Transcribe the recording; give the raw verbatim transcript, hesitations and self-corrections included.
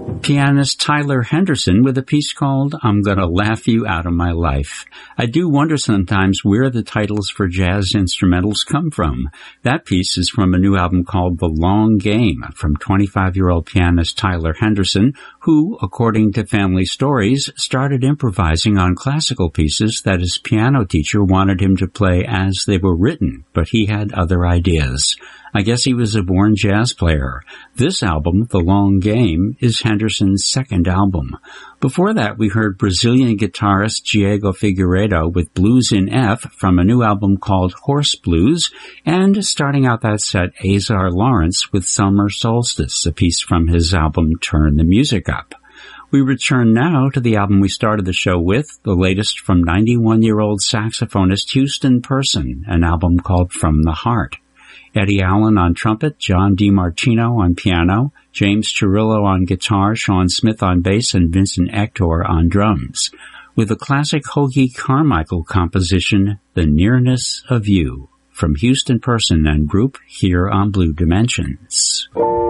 Pianist Tyler Henderson with a piece called I'm Gonna Laugh You Out of My Life. I do wonder sometimes where the titles for jazz instrumentals come from. That piece is from a new album called The Long Game from twenty-five-year-old pianist Tyler Henderson, who, according to Family Stories, started improvising on classical pieces that his piano teacher wanted him to play as they were written, but he had other ideas. I guess he was a born jazz player. This album, The Long Game, is Henderson's second album. Before that, we heard Brazilian guitarist Diego Figueiredo with Blues in F from a new album called Horse Blues, and starting out that set, Azar Lawrence with Summer Solstice, a piece from his album Turn the Music Up. We return now to the album we started the show with, the latest from ninety-one-year-old saxophonist Houston Person, an album called From the Heart. Eddie Allen on trumpet, John DiMartino on piano, James Chirillo on guitar, Sean Smith on bass, and Vincent Hector on drums. With the classic Hoagy Carmichael composition, The Nearness of You, from Houston Person and Group here on Blue Dimensions.